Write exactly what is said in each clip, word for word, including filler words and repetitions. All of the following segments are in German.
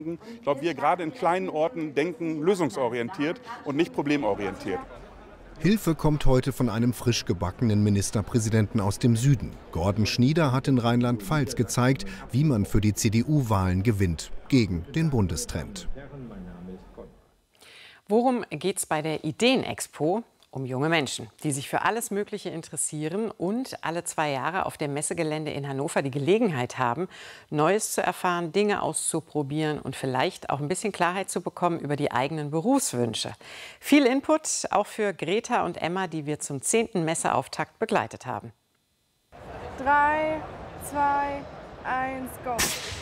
Ich glaube, wir gerade in kleinen Orten denken lösungsorientiert und nicht problemorientiert. Hilfe kommt heute von einem frisch gebackenen Ministerpräsidenten aus dem Süden. Gordon Schnieder hat in Rheinland-Pfalz gezeigt, wie man für die C D U-Wahlen gewinnt, gegen den Bundestrend. Worum geht es bei der Ideenexpo? Um junge Menschen, die sich für alles Mögliche interessieren und alle zwei Jahre auf dem Messegelände in Hannover die Gelegenheit haben, Neues zu erfahren, Dinge auszuprobieren und vielleicht auch ein bisschen Klarheit zu bekommen über die eigenen Berufswünsche. Viel Input auch für Greta und Emma, die wir zum zehnten Messeauftakt begleitet haben. Drei, zwei, eins, go!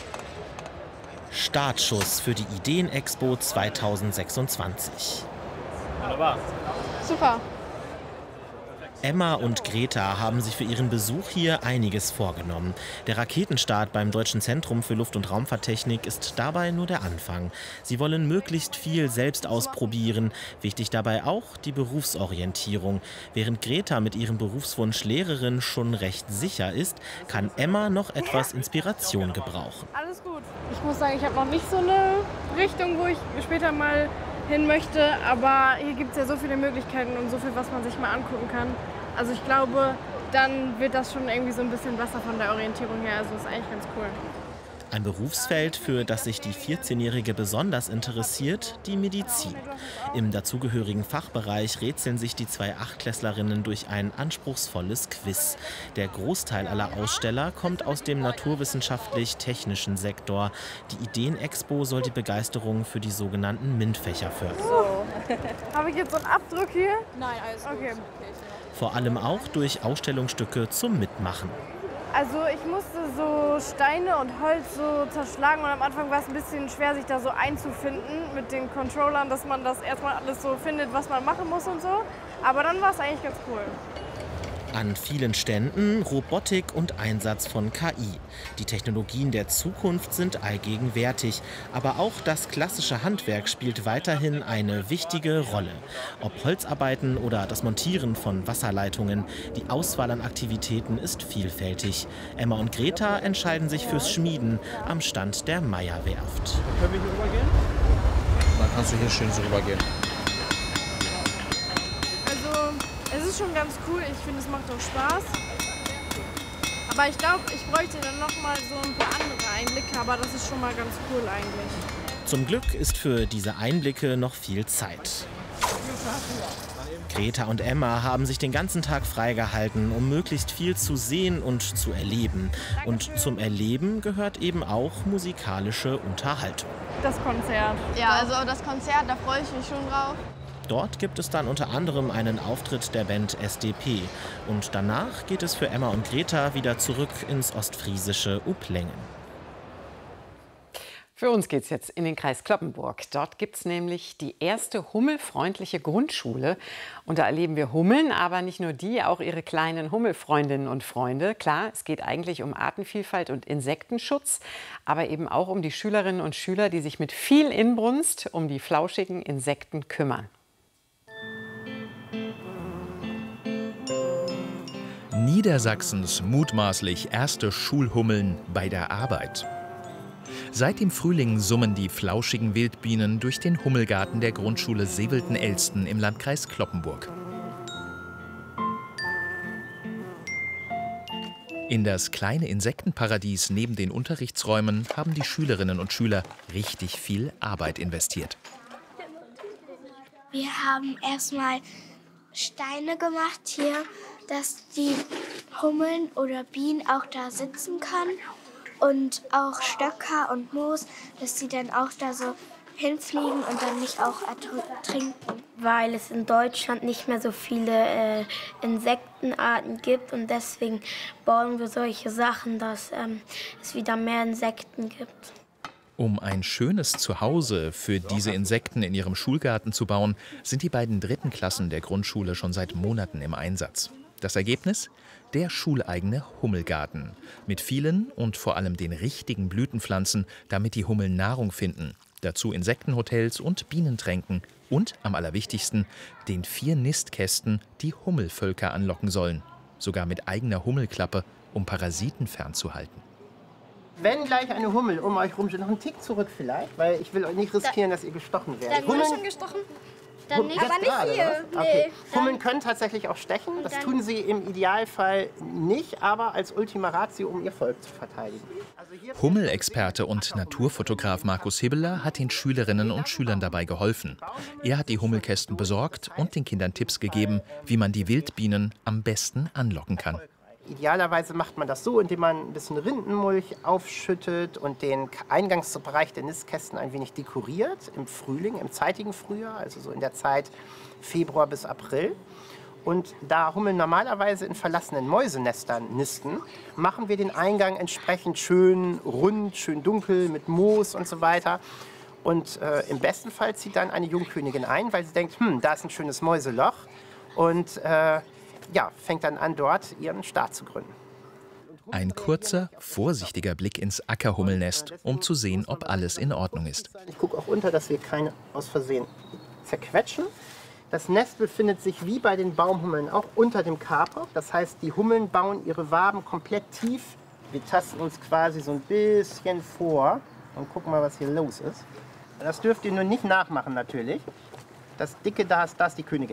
Startschuss für die Ideenexpo zweitausendsechsundzwanzig. Wunderbar. Super. Emma und Greta haben sich für ihren Besuch hier einiges vorgenommen. Der Raketenstart beim Deutschen Zentrum für Luft- und Raumfahrttechnik ist dabei nur der Anfang. Sie wollen möglichst viel selbst ausprobieren. Wichtig dabei auch die Berufsorientierung. Während Greta mit ihrem Berufswunsch Lehrerin schon recht sicher ist, kann Emma noch etwas Inspiration gebrauchen. Alles gut. Ich muss sagen, ich habe noch nicht so eine Richtung, wo ich später mal hin möchte, aber hier gibt es ja so viele Möglichkeiten und so viel, was man sich mal angucken kann. Also ich glaube, dann wird das schon irgendwie so ein bisschen besser von der Orientierung her. Also ist eigentlich ganz cool. Ein Berufsfeld, für das sich die vierzehnjährige besonders interessiert, die Medizin. Im dazugehörigen Fachbereich rätseln sich die zwei Achtklässlerinnen durch ein anspruchsvolles Quiz. Der Großteil aller Aussteller kommt aus dem naturwissenschaftlich-technischen Sektor. Die Ideenexpo soll die Begeisterung für die sogenannten MINT-Fächer fördern. So. Habe ich jetzt so einen Abdruck hier? Nein, alles gut. Okay. Vor allem auch durch Ausstellungsstücke zum Mitmachen. Also ich musste so Steine und Holz so zerschlagen und am Anfang war es ein bisschen schwer, sich da so einzufinden mit den Controllern, dass man das erstmal alles so findet, was man machen muss und so. Aber dann war es eigentlich ganz cool. An vielen Ständen Robotik und Einsatz von K I. Die Technologien der Zukunft sind allgegenwärtig. Aber auch das klassische Handwerk spielt weiterhin eine wichtige Rolle. Ob Holzarbeiten oder das Montieren von Wasserleitungen, die Auswahl an Aktivitäten ist vielfältig. Emma und Greta entscheiden sich fürs Schmieden am Stand der Meyer-Werft. Können wir hier rübergehen? Dann kannst du hier schön so rübergehen. Es ist schon ganz cool, ich finde, es macht auch Spaß. Aber ich glaube, ich bräuchte dann noch mal so ein paar andere Einblicke, aber das ist schon mal ganz cool eigentlich. Zum Glück ist für diese Einblicke noch viel Zeit. Greta und Emma haben sich den ganzen Tag freigehalten, um möglichst viel zu sehen und zu erleben. Und zum Erleben gehört eben auch musikalische Unterhaltung. Das Konzert. Ja, also das Konzert, da freue ich mich schon drauf. Dort gibt es dann unter anderem einen Auftritt der Band S D P. Und danach geht es für Emma und Greta wieder zurück ins ostfriesische Uplengen. Für uns geht es jetzt in den Kreis Cloppenburg. Dort gibt es nämlich die erste hummelfreundliche Grundschule. Und da erleben wir Hummeln, aber nicht nur die, auch ihre kleinen Hummelfreundinnen und Freunde. Klar, es geht eigentlich um Artenvielfalt und Insektenschutz, aber eben auch um die Schülerinnen und Schüler, die sich mit viel Inbrunst um die flauschigen Insekten kümmern. Niedersachsens mutmaßlich erste Schulhummeln bei der Arbeit. Seit dem Frühling summen die flauschigen Wildbienen durch den Hummelgarten der Grundschule Sevelten-Elsten im Landkreis Cloppenburg. In das kleine Insektenparadies neben den Unterrichtsräumen haben die Schülerinnen und Schüler richtig viel Arbeit investiert. Wir haben erstmal Steine gemacht hier, dass die Hummeln oder Bienen auch da sitzen können. Und auch Stöcker und Moos, dass sie dann auch da so hinfliegen und dann nicht auch ertrinken. Weil es in Deutschland nicht mehr so viele äh, Insektenarten gibt und deswegen bauen wir solche Sachen, dass ähm, es wieder mehr Insekten gibt. Um ein schönes Zuhause für diese Insekten in ihrem Schulgarten zu bauen, sind die beiden dritten Klassen der Grundschule schon seit Monaten im Einsatz. Das Ergebnis? Der schuleigene Hummelgarten. Mit vielen und vor allem den richtigen Blütenpflanzen, damit die Hummeln Nahrung finden. Dazu Insektenhotels und Bienentränken. Und, am allerwichtigsten, den vier Nistkästen, die Hummelvölker anlocken sollen. Sogar mit eigener Hummelklappe, um Parasiten fernzuhalten. Wenn gleich eine Hummel um euch rum steht, noch einen Tick zurück vielleicht, weil ich will euch nicht riskieren, dass ihr gestochen werdet. Dann wurde schon gestochen? Dann nicht, aber nicht gerade, hier. Okay. Nee. Hummeln können tatsächlich auch stechen. Das tun sie im Idealfall nicht, aber als Ultima Ratio, um ihr Volk zu verteidigen. Hummelexperte und Naturfotograf Markus Hibbeler hat den Schülerinnen und Schülern dabei geholfen. Er hat die Hummelkästen besorgt und den Kindern Tipps gegeben, wie man die Wildbienen am besten anlocken kann. Idealerweise macht man das so, indem man ein bisschen Rindenmulch aufschüttet und den Eingangsbereich der Nistkästen ein wenig dekoriert im Frühling, im zeitigen Frühjahr, also so in der Zeit Februar bis April. Und da Hummeln normalerweise in verlassenen Mäusenestern nisten, machen wir den Eingang entsprechend schön rund, schön dunkel mit Moos und so weiter. Und äh, im besten Fall zieht dann eine Jungkönigin ein, weil sie denkt, hm, da ist ein schönes Mäuseloch. Und äh, ja, fängt dann an, dort ihren Staat zu gründen. Ein kurzer, vorsichtiger Blick ins Ackerhummelnest, um zu sehen, ob alles in Ordnung ist. Ich gucke auch unter, dass wir keine aus Versehen zerquetschen. Das Nest befindet sich wie bei den Baumhummeln auch unter dem Kaper. Das heißt, die Hummeln bauen ihre Waben komplett tief. Wir tasten uns quasi so ein bisschen vor und gucken mal, was hier los ist. Das dürft ihr nur nicht nachmachen natürlich. Das Dicke da ist, da ist die Königin.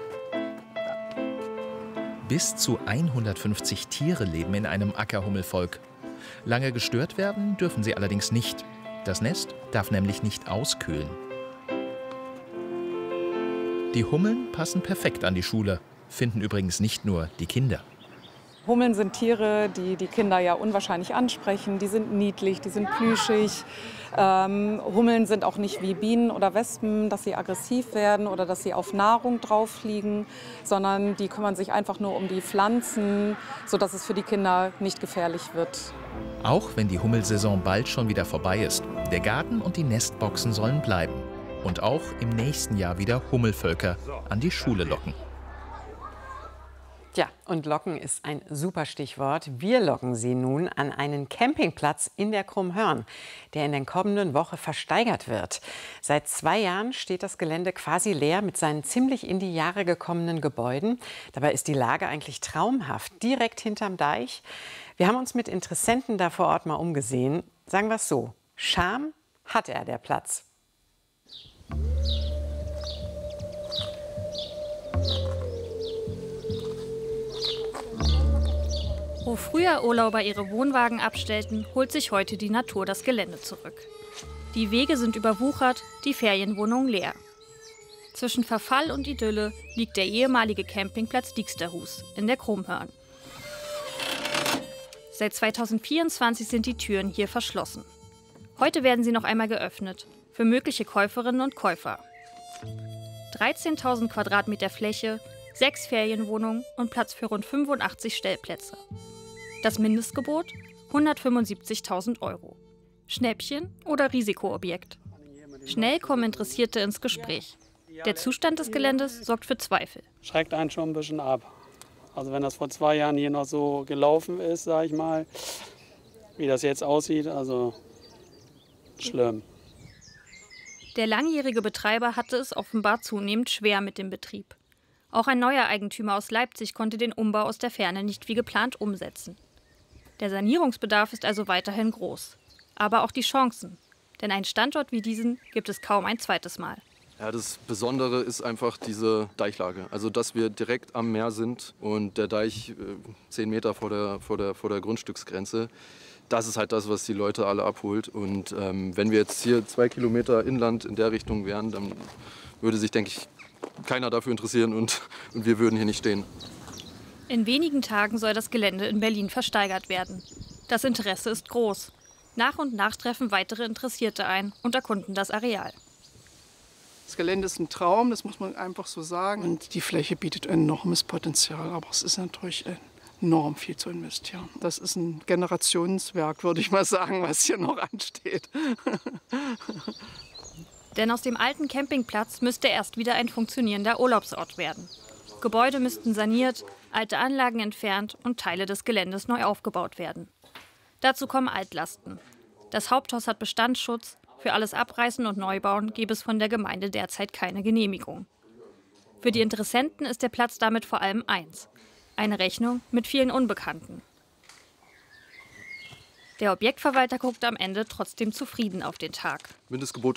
Bis zu hundertfünfzig Tiere leben in einem Ackerhummelvolk. Lange gestört werden dürfen sie allerdings nicht. Das Nest darf nämlich nicht auskühlen. Die Hummeln passen perfekt an die Schule, finden übrigens nicht nur die Kinder. Hummeln sind Tiere, die die Kinder ja unwahrscheinlich ansprechen. Die sind niedlich, die sind plüschig. Ähm, Hummeln sind auch nicht wie Bienen oder Wespen, dass sie aggressiv werden oder dass sie auf Nahrung drauf fliegen, sondern die kümmern sich einfach nur um die Pflanzen, sodass es für die Kinder nicht gefährlich wird. Auch wenn die Hummelsaison bald schon wieder vorbei ist, der Garten und die Nestboxen sollen bleiben. Und auch im nächsten Jahr wieder Hummelvölker an die Schule locken. Ja, und locken ist ein super Stichwort. Wir locken Sie nun an einen Campingplatz in der Krummhörn, der in der kommenden Woche versteigert wird. Seit zwei Jahren steht das Gelände quasi leer mit seinen ziemlich in die Jahre gekommenen Gebäuden. Dabei ist die Lage eigentlich traumhaft, direkt hinterm Deich. Wir haben uns mit Interessenten da vor Ort mal umgesehen. Sagen wir es so, Charme hat er, der Platz. Wo früher Urlauber ihre Wohnwagen abstellten, holt sich heute die Natur das Gelände zurück. Die Wege sind überwuchert, die Ferienwohnungen leer. Zwischen Verfall und Idylle liegt der ehemalige Campingplatz Dieksterhus in der Krummhörn. Seit zweitausendvierundzwanzig sind die Türen hier verschlossen. Heute werden sie noch einmal geöffnet, für mögliche Käuferinnen und Käufer. dreizehntausend Quadratmeter Fläche, sechs Ferienwohnungen und Platz für rund fünfundachtzig Stellplätze. Das Mindestgebot hundertfünfundsiebzigtausend Euro. Schnäppchen oder Risikoobjekt? Schnell kommen Interessierte ins Gespräch. Der Zustand des Geländes sorgt für Zweifel. Schreckt einen schon ein bisschen ab. Also wenn das vor zwei Jahren hier noch so gelaufen ist, sage ich mal, wie das jetzt aussieht, also schlimm. Der langjährige Betreiber hatte es offenbar zunehmend schwer mit dem Betrieb. Auch ein neuer Eigentümer aus Leipzig konnte den Umbau aus der Ferne nicht wie geplant umsetzen. Der Sanierungsbedarf ist also weiterhin groß. Aber auch die Chancen. Denn einen Standort wie diesen gibt es kaum ein zweites Mal. Ja, das Besondere ist einfach diese Deichlage. Also, dass wir direkt am Meer sind und der Deich äh, zehn Meter vor der, vor, der, vor der Grundstücksgrenze. Das ist halt das, was die Leute alle abholt. Und ähm, wenn wir jetzt hier zwei Kilometer Inland in der Richtung wären, dann würde sich, denke ich, keiner dafür interessieren und, und wir würden hier nicht stehen. In wenigen Tagen soll das Gelände in Berlin versteigert werden. Das Interesse ist groß. Nach und nach treffen weitere Interessierte ein und erkunden das Areal. Das Gelände ist ein Traum, das muss man einfach so sagen. Und die Fläche bietet enormes Potenzial, aber es ist natürlich enorm viel zu investieren. Das ist ein Generationswerk, würde ich mal sagen, was hier noch ansteht. Denn aus dem alten Campingplatz müsste erst wieder ein funktionierender Urlaubsort werden. Gebäude müssten saniert, alte Anlagen entfernt und Teile des Geländes neu aufgebaut werden. Dazu kommen Altlasten. Das Haupthaus hat Bestandsschutz. Für alles Abreißen und Neubauen gäbe es von der Gemeinde derzeit keine Genehmigung. Für die Interessenten ist der Platz damit vor allem eins: eine Rechnung mit vielen Unbekannten. Der Objektverwalter guckt am Ende trotzdem zufrieden auf den Tag. Mindestgebot